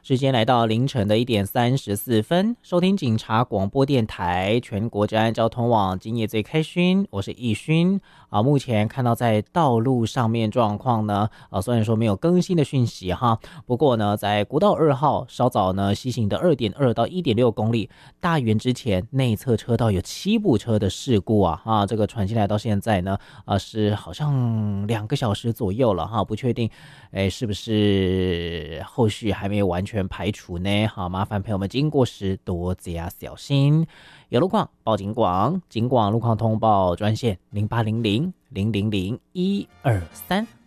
时间来到凌晨的1:34，收听警察广播电台全国治安交通网，今夜最开勋，我是易勋啊。目前看到在道路上面状况呢，虽然说没有更新的讯息哈，不过呢，在国道2号稍早呢西行的2.2到1.6公里，大园之前内侧车道有7部车的事故啊，这个传进来到现在呢，是好像2个小时左右了哈，不确定，是不是后续还没有完全排除呢？好，麻烦朋友们经过时多加小心。有路况报警广，警广路况通报专线0800 000 123。